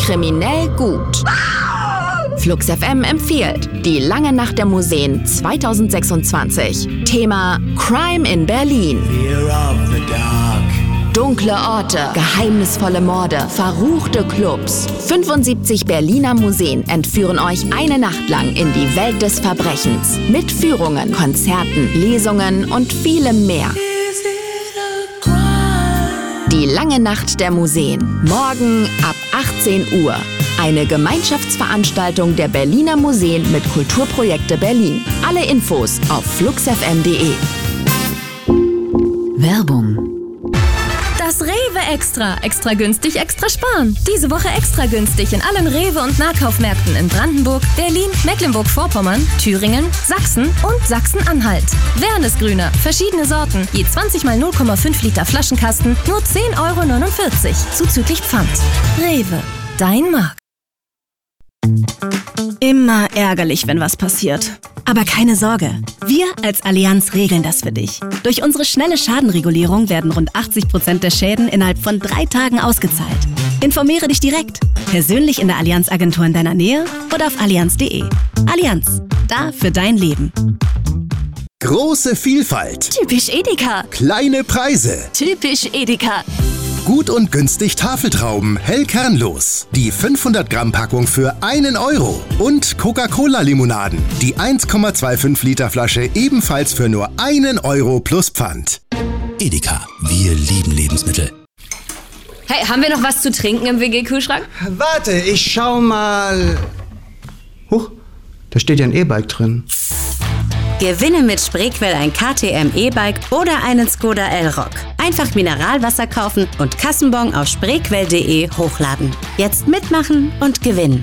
kriminell gut. Flux FM empfiehlt Die lange Nacht der Museen 2026. Thema Crime in Berlin. Fear of the dark. Dunkle Orte, geheimnisvolle Morde, verruchte Clubs. 75 Berliner Museen entführen euch eine Nacht lang in die Welt des Verbrechens. Mit Führungen, Konzerten, Lesungen und vielem mehr. Die lange Nacht der Museen. Morgen ab 18 Uhr. Eine Gemeinschaftsveranstaltung der Berliner Museen mit Kulturprojekte Berlin. Alle Infos auf fluxfm.de. Werbung. Das Rewe Extra. Extra günstig, extra sparen. Diese Woche extra günstig in allen Rewe- und Nahkaufmärkten in Brandenburg, Berlin, Mecklenburg-Vorpommern, Thüringen, Sachsen und Sachsen-Anhalt. Wernesgrüner, verschiedene Sorten, je 20 mal 0,5 Liter Flaschenkasten, nur 10,49 € zuzüglich Pfand. Rewe, dein Markt. Immer ärgerlich, wenn was passiert. Aber keine Sorge, wir als Allianz regeln das für dich. Durch unsere schnelle Schadenregulierung werden rund 80% der Schäden innerhalb von 3 Tagen ausgezahlt. Informiere dich direkt, persönlich in der Allianz-Agentur in deiner Nähe oder auf allianz.de. Allianz, da für dein Leben. Große Vielfalt. Typisch Edeka. Kleine Preise. Typisch Edeka. Gut und günstig Tafeltrauben, hell kernlos. Die 500 Gramm Packung für 1 €. Und Coca-Cola-Limonaden. Die 1,25 Liter Flasche ebenfalls für nur 1 € plus Pfand. Edeka, wir lieben Lebensmittel. Hey, haben wir noch was zu trinken im WG-Kühlschrank? Warte, ich schau mal. Huch, da steht ja ein E-Bike drin. Gewinne mit Spreequell ein KTM E-Bike oder einen Skoda Elrock. Einfach Mineralwasser kaufen und Kassenbon auf spreequell.de hochladen. Jetzt mitmachen und gewinnen.